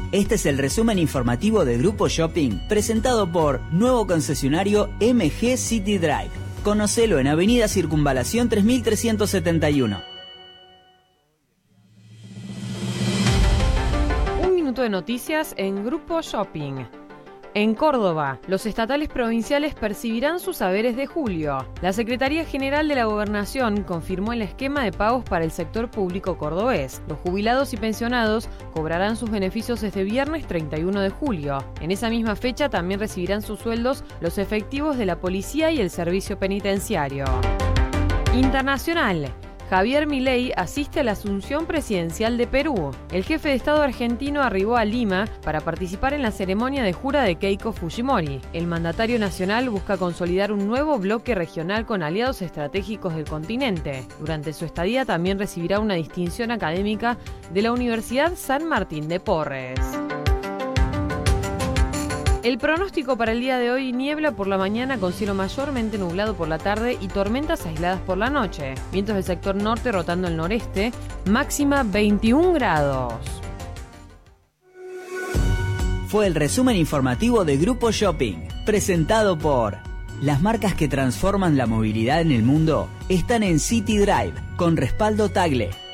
Este es el resumen informativo de Grupo Shopping, presentado por nuevo concesionario MG City Drive. Conocelo en Avenida Circunvalación 3371. Un minuto de noticias en Grupo Shopping. En Córdoba, los estatales provinciales percibirán sus haberes de julio. La Secretaría General de la Gobernación confirmó el esquema de pagos para el sector público cordobés. Los jubilados y pensionados cobrarán sus beneficios este viernes 31 de julio. En esa misma fecha también recibirán sus sueldos los efectivos de la policía y el servicio penitenciario. Internacional. Javier Milei asiste a la asunción presidencial de Perú. El jefe de Estado argentino arribó a Lima para participar en la ceremonia de jura de Keiko Fujimori. El mandatario nacional busca consolidar un nuevo bloque regional con aliados estratégicos del continente. Durante su estadía también recibirá una distinción académica de la Universidad San Martín de Porres. El pronóstico para el día de hoy: niebla por la mañana con cielo mayormente nublado por la tarde y tormentas aisladas por la noche. Vientos del sector norte rotando al noreste, máxima 21 grados. Fue el resumen informativo de Grupo Shopping, presentado por... Las marcas que transforman la movilidad en el mundo están en City Drive, con respaldo Tagle.